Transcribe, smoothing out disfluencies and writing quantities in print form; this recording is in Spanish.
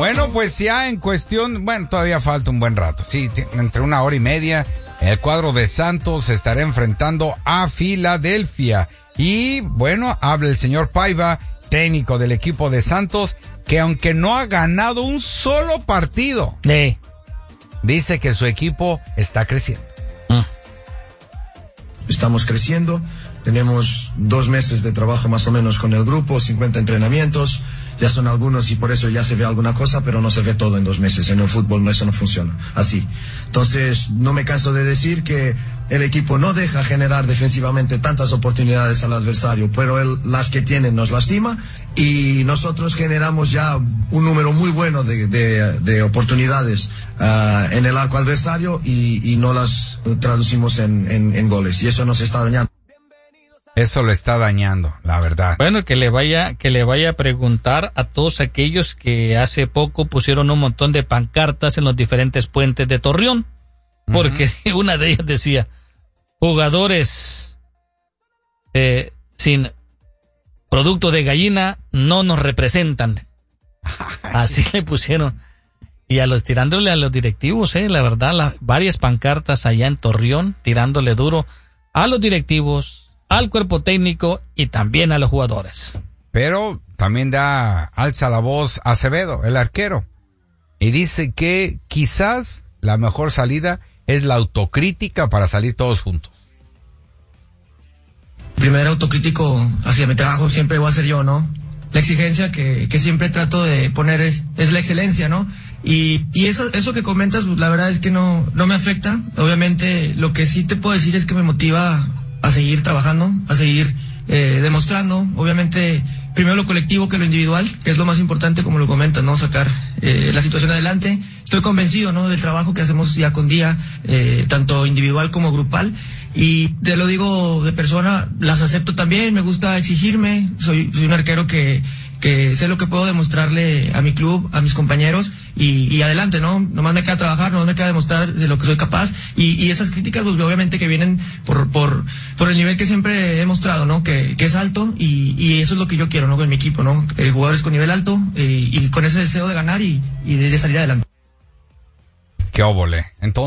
Bueno, pues ya en cuestión, bueno, todavía falta un buen rato. Sí, entre 1 hora y media, el cuadro de Santos se estará enfrentando a Filadelfia. Y bueno, habla el señor Paiva, técnico del equipo de Santos, que aunque no ha ganado un solo partido, dice que su equipo está creciendo. Estamos creciendo, tenemos 2 meses de trabajo más o menos con el grupo, 50 entrenamientos, ya son algunos y por eso ya se ve alguna cosa, pero no se ve todo en 2 meses. En el fútbol eso no funciona así. Entonces, no me canso de decir que el equipo no deja generar defensivamente tantas oportunidades al adversario, pero las que tienen nos lastima y nosotros generamos ya un número muy bueno de oportunidades en el arco adversario y no las traducimos en goles y eso nos está dañando. Eso lo está dañando, la verdad. Bueno, que le vaya a preguntar a todos aquellos que hace poco pusieron un montón de pancartas en los diferentes puentes de Torreón, porque una de ellas decía, jugadores sin producto de gallina no nos representan. Así le pusieron. Y tirándole a los directivos, la verdad, varias pancartas allá en Torreón, tirándole duro a los directivos, al cuerpo técnico y también a los jugadores. Pero también alza la voz Acevedo, el arquero, y dice que quizás la mejor salida es la autocrítica para salir todos juntos. Primer autocrítico hacia mi trabajo siempre voy a ser yo, ¿no? La exigencia que siempre trato de poner es la excelencia, ¿no? Y eso que comentas, la verdad es que no me afecta. Obviamente, lo que sí te puedo decir es que me motiva a seguir trabajando, a seguir demostrando, obviamente, primero lo colectivo que lo individual, que es lo más importante, como lo comentas, ¿no? Sacar la situación adelante. Estoy convencido, ¿no? Del trabajo que hacemos día con día, tanto individual como grupal. Y te lo digo de persona, las acepto también, me gusta exigirme, soy un arquero que sé lo que puedo demostrarle a mi club, a mis compañeros, y adelante, ¿no? Nomás me queda trabajar, nomás me queda demostrar de lo que soy capaz, y esas críticas, pues obviamente que vienen por el nivel que siempre he mostrado, ¿no? Que es alto, y eso es lo que yo quiero, ¿no? Con mi equipo, ¿no? Jugadores con nivel alto, y con ese deseo de ganar y de salir adelante. Qué óvole. Entonces